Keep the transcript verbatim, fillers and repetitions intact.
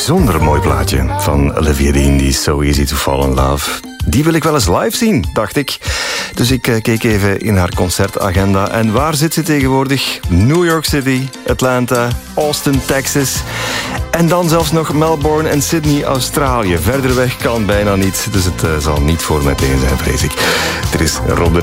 bijzonder mooi plaatje van Olivia Dean, die So Easy to Fall in Love. Die wil ik wel eens live zien, dacht ik. Dus ik uh, keek even in haar concertagenda. En waar zit ze tegenwoordig? New York City, Atlanta, Austin, Texas. En dan zelfs nog Melbourne en Sydney, Australië. Verder weg kan bijna niet, dus het uh, zal niet voor meteen zijn, vrees ik. Er is Rob de